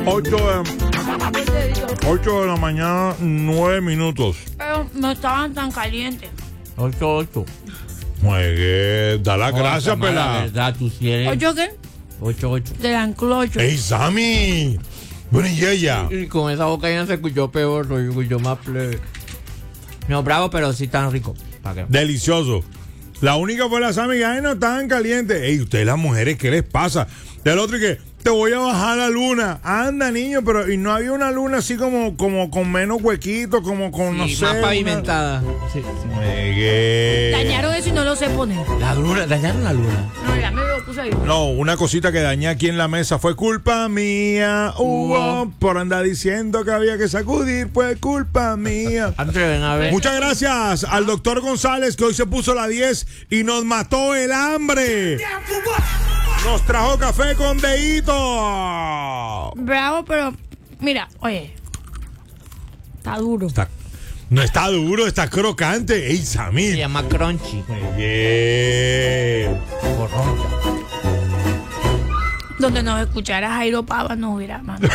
8 de la mañana, 9 minutos. Pero no estaban tan calientes. 8. Muy bien. Da las gracias, La pelada. verdad, tú sí eres. ¿Ocho qué? 8. De Anclocho. ¡Ey, Sammy! Bueno, y ella. Y con esa boca ya se escuchó peor, se escuchó más plebe. No, bravo, pero sí tan rico. ¿Para qué? Delicioso. La única fue la Sammy que ay, no estaban calientes. Ey, ustedes las mujeres, ¿qué les pasa? Del otro y que te voy a bajar la luna. Anda, niño, pero y no había una luna así como con menos huequitos, como con, no sé. Más pavimentada. Sí. Dañaron eso y no lo sé poner. La luna, dañaron la luna. No, ya me lo puse ahí. No, una cosita que dañé aquí en la mesa fue culpa mía. Por andar diciendo que había que sacudir, fue culpa mía. Ven a ver. Muchas gracias al doctor González que hoy se puso la 10 y nos mató el hambre. Nos trajo café con dedito. Bravo, pero mira, oye, está duro. No está duro, está crocante. ¡Ey, Se Samir! llama crunchy. Bien. Borroncha. Donde nos escuchara Jairo Pava nos hubiera mandado.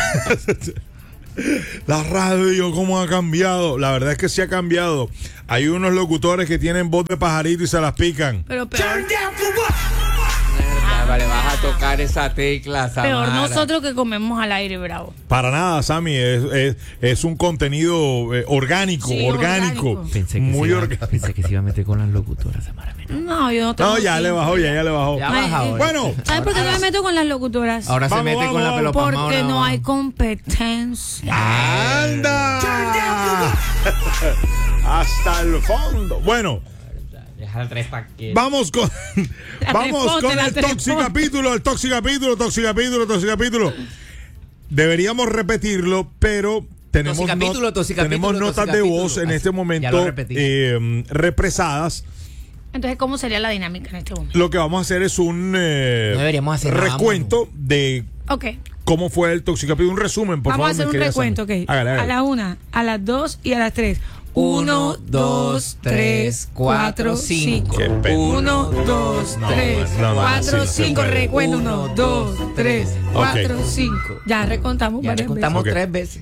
La radio, ¿cómo ha cambiado? La verdad es que sí ha cambiado. Hay unos locutores que tienen voz de pajarito y se las pican. Pero peor, Vale, vas a tocar esa tecla, Samara. peor nosotros que comemos al aire, bravo. Para nada, Sammy, es un contenido orgánico, Sí, orgánico. Muy orgánico. Pensé que se iba a meter con las locutoras, Samara. No, yo no tengo No, ya le tiempo. bajó, ya le bajó. Ya Ay, baja ahora. Bueno, ¿Sabes por qué no me meto con las locutoras? Ahora Vamos, se mete con la vamos, pelopampa. Porque no hay competencia. ¡anda! Hasta el fondo. Bueno, Deja el 3 paquetes. vamos con el trepote. toxicapítulo. Deberíamos repetirlo, pero tenemos Toxicapítulo, notas de voz en este Ya lo momento repetí. represadas. Entonces, ¿cómo sería la dinámica en este momento? Lo que vamos a hacer es un deberíamos hacer nada, recuento de Ok, cómo fue el toxicapítulo. Un resumen, por vamos a favor. hacer un mi querida recuento, Sammy. ok. Hágale. A la 1, a las 2 y a las 3. 1, 2, 3, 4, 5. Qué pena. 1, 2, 3, no, 4, así no se 5. puede. Recuento 1, 2, 3, 4, 5. Ya recontamos Ya le varias contamos Ok. 3 veces.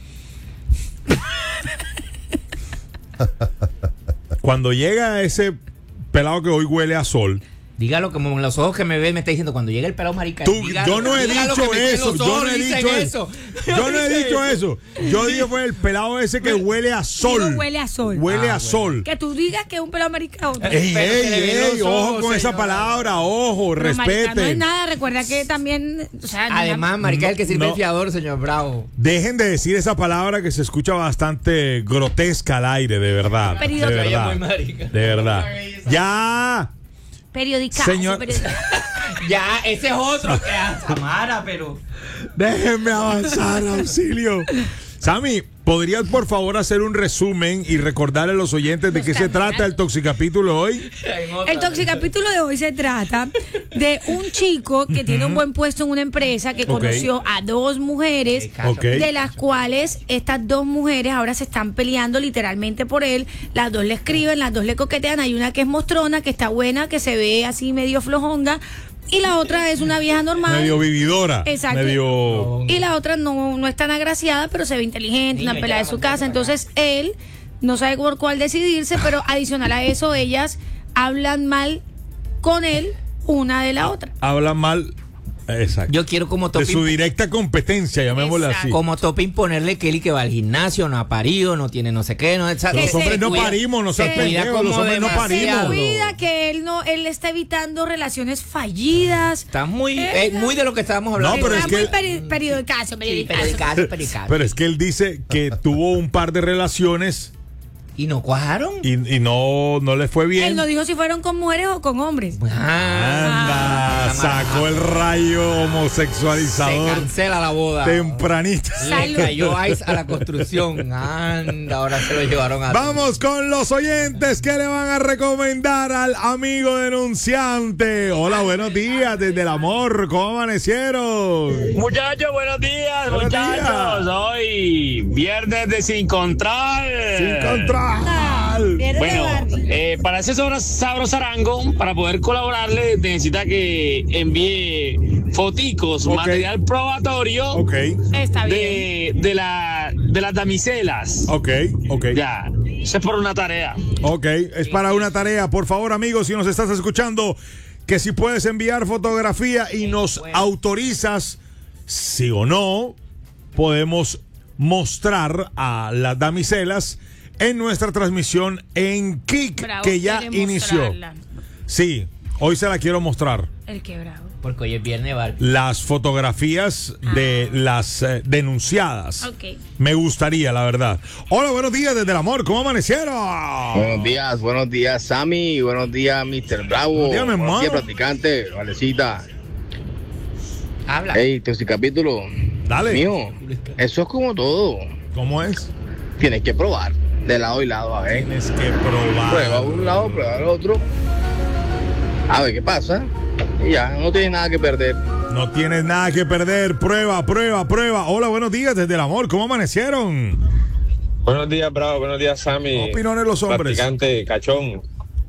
Cuando llega ese pelado que hoy huele a sol, Dígalo como en los ojos que me ve, me está diciendo cuando llegue el pelado marica. yo no he dígalo dicho que me eso. los Yo ojos no he dicen dicho eso. Yo no he dicho eso. Yo dije fue el pelado ese que huele a sol. Digo, huele a sol. Huele a bueno. sol. Que tú digas que es un pelado maricao. Ey, Pero se le ven ey, los ojo ojos, con esa señora. palabra, ojo, Pero marica no es respeten. nada, recuerda que también, o sea, Además, marica es el que sirve No. el fiador, señor Bravo. Dejen de decir esa palabra que se escucha bastante grotesca al aire, de verdad. De Periódico. Ella es verdad. muy marica. De verdad. Ya. periodicazo. Señor- Ya, ese es otro que a Samara, pero. Déjenme avanzar, auxilio. Sammy, ¿podrías por favor hacer un resumen y recordarle a los oyentes de qué se trata el toxicapítulo hoy? El toxicapítulo de hoy se trata de un chico que tiene un buen puesto en una empresa que conoció a dos mujeres, Ok. de las cuales estas dos mujeres ahora se están peleando literalmente por él. Las dos le escriben, las dos le coquetean. Hay una que es mostrona, que está buena, que se ve así medio flojonga. Y la otra es una vieja normal. Medio vividora. Exacto. Medio. Y la otra no es tan agraciada, pero se ve inteligente, una Niña, pelada ya de su la casa. Entonces él no sabe por cuál decidirse, pero adicional a eso, ellas hablan mal con él una de la otra. Habla mal. Exacto. Yo quiero como De tope. su directa competencia, llamémosla así. Exacto. Como tope imponerle que él y que va al gimnasio, no ha parido, no tiene no sé qué, no. Los se hombres no cuida- parimos, no sean se cuida pendejos, los como hombres no Se demasiado. parimos. cuida que él está evitando relaciones fallidas. Está muy de lo que estábamos hablando. No, pero Está es que muy él- periodicazo, Sí, periodicazo. pericazo. Pero es que él dice que tuvo un par de relaciones ¿Y no cuajaron? y no le fue bien. Él no dijo si fueron con mujeres o con hombres. Anda, sacó el rayo Se homosexualizador cancela la boda. tempranito. Le cayó Ice a la construcción. Anda, ahora se lo llevaron a. Vamos con los oyentes que le van a recomendar al amigo denunciante. Hola, buenos días desde el amor. ¿Cómo amanecieron? Muchachos, buenos días, Buenos muchachos. días. Hoy, viernes de Sin Control. Sin control. Bueno, para ese sabrosarango, para poder colaborarle, necesita que envíe foticos, Ok. material probatorio Ok, Está bien. de las damiselas. ok. Ya, eso es por una tarea. Ok, es para una tarea. Por favor, amigos, si nos estás escuchando, que si puedes enviar fotografía y nos autorizas, sí o no, podemos mostrar a las damiselas en nuestra transmisión en Kik, Bravo que ya quiere inició. mostrarla. Sí, hoy se la quiero mostrar. El que bravo. Porque hoy es viernes, Barbie. Las fotografías de las denunciadas. Ok. Me gustaría, la verdad. Hola, buenos días desde el amor. ¿Cómo amanecieron? Buenos días, Sammy. Buenos días, Mr. Bravo. Buenos días, mi hermano. Buenos días, practicante. Valecita. Habla. Ey, este capítulo. Dale. Mío, eso es como todo. ¿Cómo es? Tienes que probar de lado y lado, a ver. Tienes que probar. Prueba un lado, prueba el otro. A ver qué pasa. Y ya, no tienes nada que perder. No tienes nada que perder. Prueba. Hola, buenos días desde el amor. ¿Cómo amanecieron? Buenos días, Bravo. Buenos días, Sammy. ¿Qué opinan de los hombres? Practicante, cachón.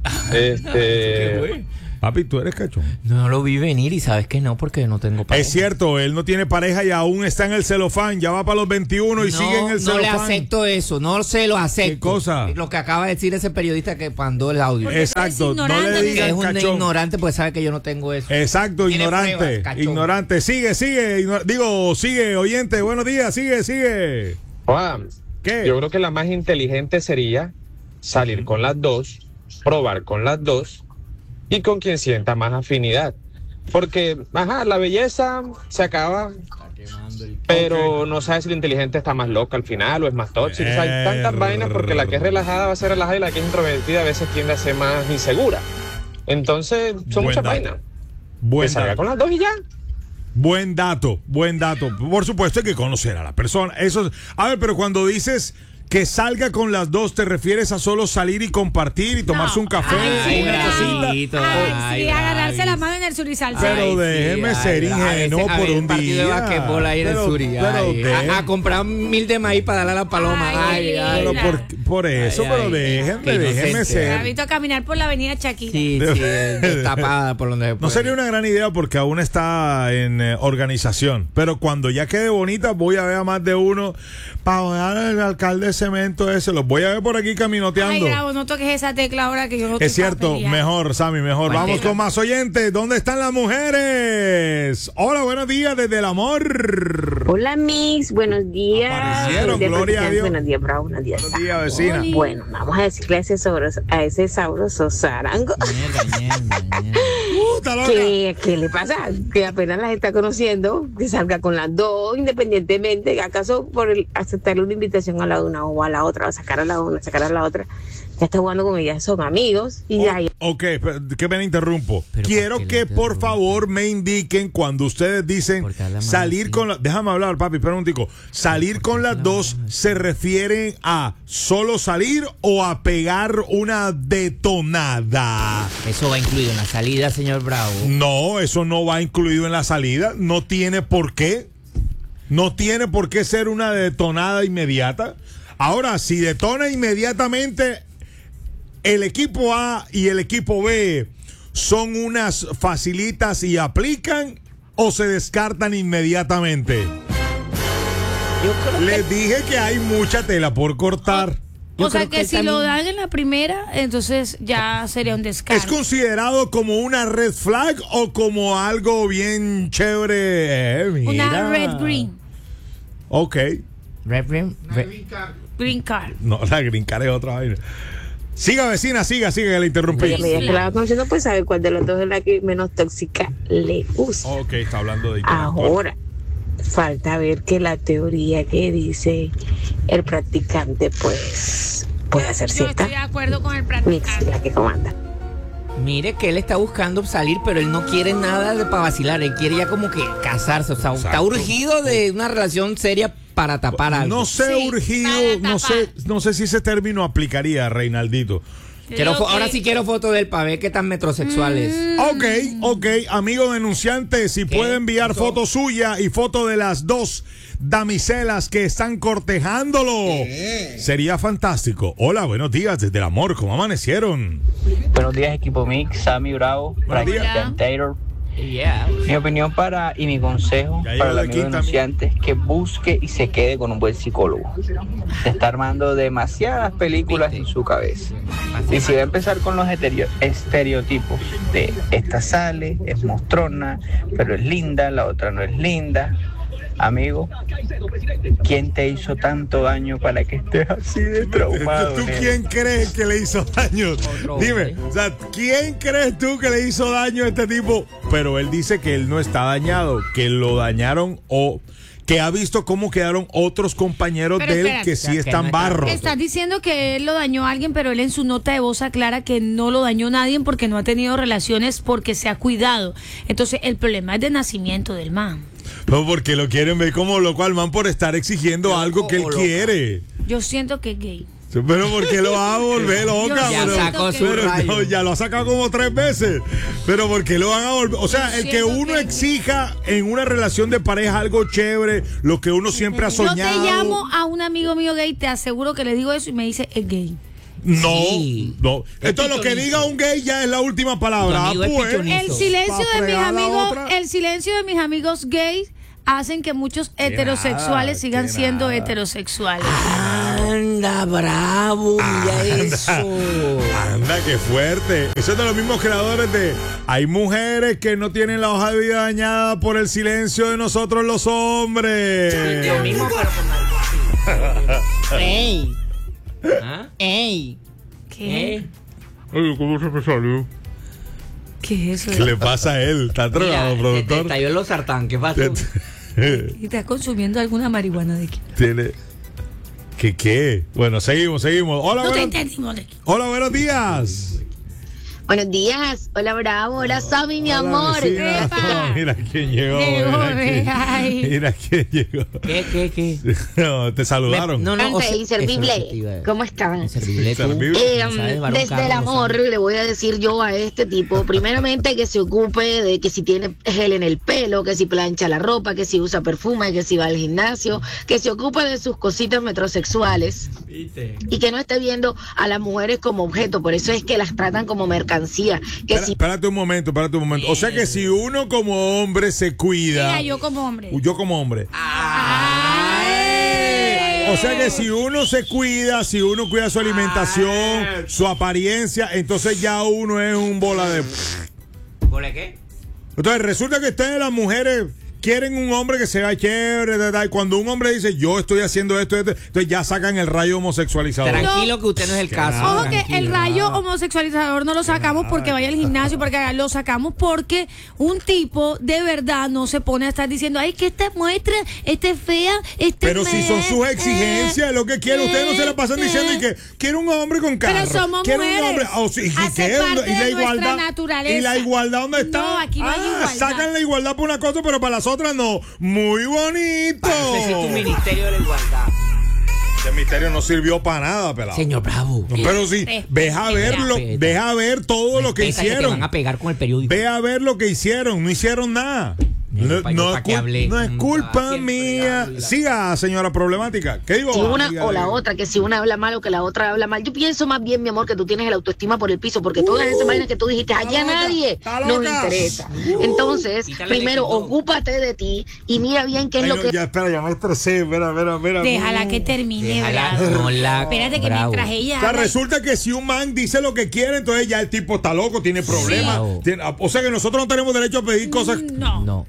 Papi, tú eres cachón. No lo vi venir y sabes que no, porque no tengo pareja. Es cierto, él no tiene pareja y aún está en el celofán. Ya va para los 21 y sigue en el No le celofán. acepto eso, no se lo acepto. ¿Qué cosa? Lo que acaba de decir ese periodista que mandó el audio. Exacto, Es no ignorante, le Que digan es un cachón. ignorante porque sabe que yo no tengo eso. Exacto, Tiene ignorante. pruebas, cachón. Ignorante. Sigue. Sigue, oyente. Buenos días, sigue. Juan, ¿Qué? yo creo que la más inteligente sería salir con las dos, probar con las dos y con quien sienta más afinidad. Porque, la belleza se acaba, pero no sabes si la inteligente está más loca al final o es más tóxica. O sea, hay tantas vainas porque la que es relajada va a ser relajada y la que es introvertida a veces tiende a ser más insegura. Entonces, son Buen muchas dato. vainas. Buen Que salga dato. con las dos y ya. Buen dato. Por supuesto hay que conocer a la persona. Eso, a ver, pero cuando dices que salga con las dos, ¿te refieres a solo salir y compartir y tomarse un café? Ay, una sí. cosita? Ay, sí, agarrarse la mano en el surizal. Pero déjeme ser ingenuo por un partido de día. basquetbol ahí en el Pero- Suri. pero Ay, de- a comprar 1000 de maíz para darle a la paloma. Ay, Pero por eso, Ay, pero ay, déjenme qué inocente. ser. Ha visto a caminar por la avenida Shakira. Sí, destapada por donde se No puede. sería una gran idea porque aún está en organización. Pero cuando ya quede bonita, voy a ver a más de uno para joder al alcalde de cemento ese. Los voy a ver por aquí Ay, caminoteando. Bravo, no toques esa tecla ahora que yo no estoy Es cierto, pa' pelear. mejor, Sammy, mejor. ¿Cuál Vamos tecla? con más oyentes. ¿Dónde están las mujeres? Hola, buenos días desde el amor. Hola, Mix, buenos días. Aparecieron, Buenos días, gloria a practicantes, Dios. Buenos días, Bravo, buenos días. Buenos días, vecina. Oli. Bueno, vamos a decirle a ese sabroso zarango Mierda. Puta loca. ¿Qué le pasa? Que apenas las está conociendo, que salga con las dos, independientemente. ¿Acaso por aceptarle una invitación a la una o a la otra, o sacar a la una, sacar a la otra? Ya está jugando con ellas, son amigos y ya. Ok, que me interrumpo. Pero Quiero ¿por qué que le por interrumpe? favor me indiquen cuando ustedes dicen ¿Por qué habla mal salir así? con la... Déjame hablar, papi, espera un tico. Salir ¿Por qué con las habla dos mal así? se refieren a solo salir o a pegar una detonada. Eso va incluido en la salida, señor Bravo. No, eso no va incluido en la salida. No tiene por qué. No tiene por qué ser una detonada inmediata. Ahora, si detona inmediatamente, el equipo A y el equipo B son unas facilitas y aplican o se descartan inmediatamente. Yo creo que Les dije que hay mucha tela por cortar. Yo O sea creo que que si lo también- dan en la primera, entonces ya sería un descaro. ¿Es considerado como una red flag o como algo bien chévere? Una Mira. red green. Ok. Green card. No, la green card es otra vaina. Siga, vecina, siga, que le interrumpí. A medida que la va conociendo, pues sabe cuál de los dos es la que menos tóxica le gusta. Ok, está hablando de interactuar. Ahora, falta ver que la teoría que dice el practicante, pues, puede ser Yo cierta. estoy de acuerdo con el Mix, practicante. la que comanda. Mire que él está buscando salir, pero él no quiere nada de para vacilar. Él quiere ya como que casarse. O sea, está Exacto. urgido de una relación seria para tapar algo. No sé, Sí, urgido, para tapar. no sé si ese término aplicaría, Reinaldito. Yo Quiero digo ahora que- sí quiero foto de él para ver qué tan metrosexual es. Ok, amigo denunciante, si ¿Qué puede enviar pasó? foto suya y foto de las dos damiselas que están cortejándolo, sería fantástico. Hola, buenos días desde el amor, ¿cómo amanecieron? Buenos días, equipo Mix, Sammy Bravo, Buenos días. Brian Taylor. Yeah. Mi opinión y mi consejo Ya para llegó el de amigo Quinta, denunciante es que busque y se quede con un buen psicólogo. Se está armando demasiadas películas en su cabeza. Y si va a empezar con los estereotipos de esta sale, es mostrona, pero es linda, la otra no es linda. Amigo, ¿quién te hizo tanto daño para que estés así de traumado? ¿Tú quién crees que le hizo daño? Dime, o sea, ¿quién crees tú que le hizo daño a este tipo? Pero él dice que él no está dañado, que lo dañaron o que ha visto cómo quedaron otros compañeros Pero de él espérate. que sí O sea, que están no está- barros. Estás diciendo que él lo dañó a alguien, pero él en su nota de voz aclara que no lo dañó a nadie porque no ha tenido relaciones porque se ha cuidado. Entonces, el problema es de nacimiento del man. No, porque lo quieren ver como loco al man por estar exigiendo Loco algo que él o loca. quiere. Yo siento que es gay. Pero porque lo va a volver loca, Ya pero, sacó su pero rayo. no, ya lo ha sacado como 3 veces. Pero porque lo van a volver. O sea, Yo el que siento uno que- exija en una relación de pareja algo chévere, lo que uno siempre ha Yo soñado. te llamo a un amigo mío gay, te aseguro que le digo eso y me dice es gay. No, Sí. no. Es Esto lo que pichonizo. diga un gay ya es la última palabra. Tu amigo es Pues, pichonizo. El silencio Pa' de mis fregar la amigos, otra. el silencio de mis amigos gays hacen que muchos heterosexuales sigan que siendo nada. heterosexuales. Anda, bravo, mira eso. Anda, qué fuerte. Eso es de los mismos creadores de hay mujeres que no tienen la hoja de vida dañada por el silencio de nosotros los hombres. Lo mismo, pero con ¡Ey! ¿Ah? ¡Ey! ¿Qué? Oye, ¿cómo se me salió? ¿Qué es eso? ¿Qué le pasa a él? ¿Está drogado, Mira, te productor? estalló los sartán, ¿qué pasó? ¿Y estás consumiendo alguna marihuana de aquí? Tiene... ¿Qué? Bueno, seguimos. Hola, No te buenos... entendimos de aquí. Hola, buenos días. Buenos días, hola Bravo, hola Sammy, mi Hola, amor. vecina. Epa. Mira quién llegó. Llegó, Mira ay. quién llegó. ¿Qué? No, te saludaron. No, o sea, Inservible, eso es lo que te iba a decir. ¿cómo están? Inservible tú. Inservible. No sabes, varón Desde el Carlos, amor no sabes. le voy a decir yo a este tipo, primeramente que se ocupe de que si tiene gel en el pelo, que si plancha la ropa, que si usa perfume, que si va al gimnasio, que se ocupe de sus cositas metrosexuales y que no esté viendo a las mujeres como objeto, por eso es que las tratan como mercancía, que si Espérate un momento. O sea que si uno como hombre se cuida. Mira, yo como hombre. Yo como hombre. O sea que si uno se cuida, si uno cuida su alimentación, su apariencia, entonces ya uno es un bola de... ¿Por qué? Entonces resulta que ustedes las mujeres quieren un hombre que se vea chévere, y cuando un hombre dice yo estoy haciendo esto, entonces ya sacan el rayo homosexualizador. Tranquilo que usted no es el caso. Ojo que tranquilo. el rayo homosexualizador no lo sacamos porque vaya al gimnasio, porque lo sacamos porque un tipo de verdad no se pone a estar diciendo, ay, que esta muestra, esta es fea, esta Pero es si son sus exigencias, es lo que quieren, ustedes no se la pasan diciendo y que quiere un hombre con carro. Pero somos quiere un mujeres. hombre, Hace ¿qué? parte ¿Y la de igualdad? nuestra naturaleza. ¿Y la igualdad dónde está? No, aquí no hay igualdad. Sacan la igualdad por una cosa, pero para las otras no. Muy bonito. Necesito un ministerio de la igualdad. Ese misterio no sirvió para nada, pelado. Señor Bravo. No, pero sí, deja verlo, Respeta. deja ver todo lo que Respeta te hicieron. van a pegar con el periódico. Ve a ver lo que hicieron, no hicieron nada. No, pa' no que es, hable. no es culpa Siempre mía. habla. Siga, señora problemática. ¿Qué digo? si una Diga, o la diga. otra, que si una habla mal o que la otra habla mal. Yo pienso más bien, mi amor, que tú tienes el autoestima por el piso, porque todas esas vainas que tú dijiste, allá loca, nadie está nos loca. interesa. Entonces, Quítale primero, el equipo. ocúpate de ti y mira bien qué es Ay, lo no, que... ya, espera, ya me estresé. Espera. Déjala que termine, Déjala, Bravo. no la- Espérate que Bravo. mientras ella O sea, habla- resulta que si un man dice lo que quiere, entonces ya el tipo está loco, tiene problemas. Sí. O sea que nosotros no tenemos derecho a pedir cosas. No. No.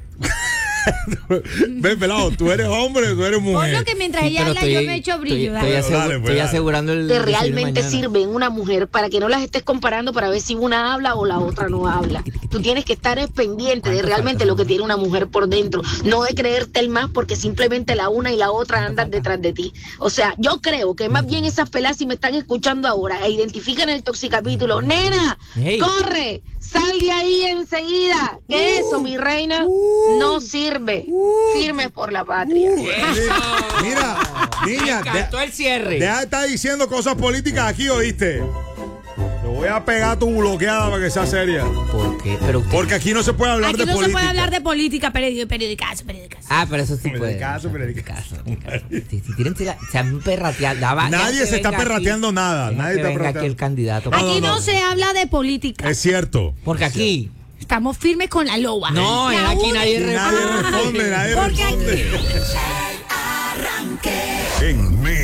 Ven, pelado, tú eres hombre, tú eres Por mujer. lo que mientras Sí, ella pero habla, yo me echo brillo. Estoy, dale. Dale, pues, estoy dale. asegurando el. que desayuno realmente mañana. sirve en una mujer para que no las estés comparando para ver si una habla o la otra no habla. Tú tienes que estar pendiente de realmente lo que tiene una mujer por dentro, no de creerte el más porque simplemente la una y la otra andan detrás de ti. O sea, yo creo que más bien esas pelas si me están escuchando ahora e identifican el toxicapítulo, nena, Hey. corre, sal de ahí enseguida, que eso, mi reina, no sirve. Firme por la patria. Mira, niña, Me encantó el cierre. deja de estar diciendo cosas políticas aquí, ¿oíste? Te voy a pegar tu bloqueada para que sea seria. ¿Por qué? Pero usted- Porque aquí no se puede hablar Aquí de no política. se puede hablar de política, periodicazo. Ah, pero eso sí puede. Periodicazo. Si tienen, se han perrateado. Nadie se está perrateando nada. Nadie está Nadie venga aquí perrateando. el candidato. Aquí no se habla de política. Es cierto. Porque aquí Estamos firmes con la loba. No, La aquí única- nadie Nadie responde, nadie Porque aquí- responde. En